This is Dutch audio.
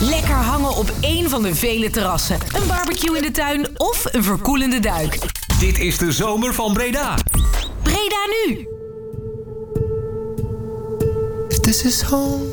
Lekker hangen op één van de vele terrassen. Een barbecue in de tuin of een verkoelende duik. Dit is de zomer van Breda. Breda nu! If this is home,